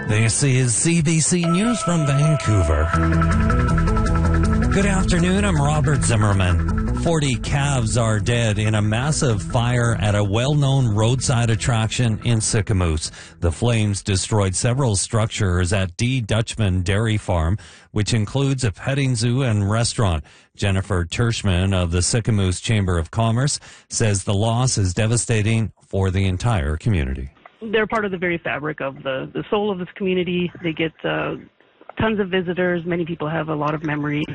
This is CBC News from Vancouver. Good afternoon, I'm Robert Zimmerman. 40 calves are dead in a massive fire at a well-known roadside attraction in Sicamous. The flames destroyed several structures at D. Dutchman Dairy Farm, which includes a petting zoo and restaurant. Jennifer Tershman of the Sicamous Chamber of Commerce says the loss is devastating for the entire community. They're part of the very fabric of the soul of this community. They get tons of visitors. Many people have a lot of memories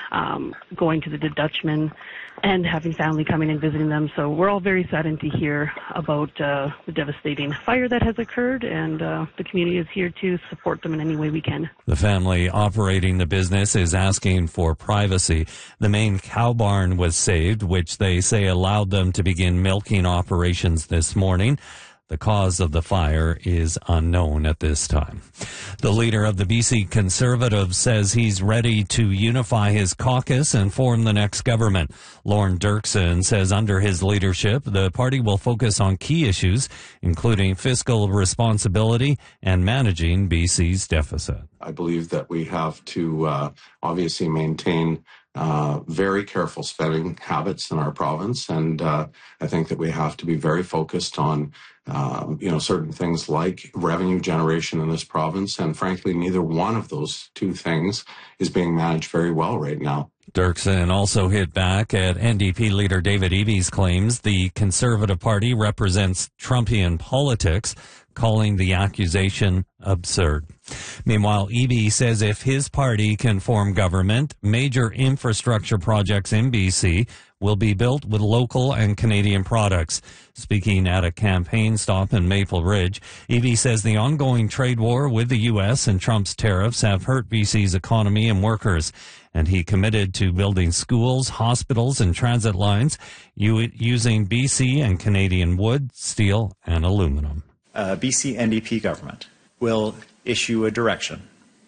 going to the Dutchman and having family coming and visiting them. So we're all very saddened to hear about the devastating fire that has occurred, and the community is here to support them in any way we can. The family operating the business is asking for privacy. The main cow barn was saved, which they say allowed them to begin milking operations this morning. The cause of the fire is unknown at this time. The leader of the BC Conservatives says he's ready to unify his caucus and form the next government. Lorne Dirksen says under his leadership, the party will focus on key issues, including fiscal responsibility and managing BC's deficit. I believe that we have to obviously maintain very careful spending habits in our province, and I think that we have to be very focused on certain things like revenue generation in this province, and frankly, neither one of those two things is being managed very well right now. Dirksen also hit back at NDP leader David Eby's claims the Conservative Party represents Trumpian politics, calling the accusation absurd. Meanwhile, Eby says if his party can form government, major infrastructure projects in BC will be built with local and Canadian products. Speaking at a campaign stop in Maple Ridge, Eby says the ongoing trade war with the U.S. and Trump's tariffs have hurt BC's economy and workers, and he committed to building schools, hospitals, and transit lines using BC and Canadian wood, steel, and aluminum. BC NDP government will issue a direction,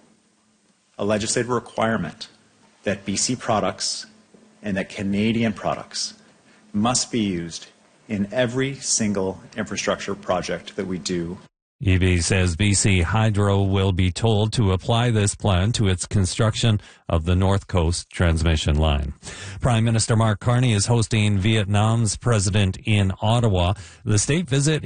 a legislative requirement that BC products and that Canadian products must be used in every single infrastructure project that we do. Eby says BC Hydro will be told to apply this plan to its construction of the North Coast transmission line. Prime Minister Mark Carney is hosting Vietnam's president in Ottawa. The state visit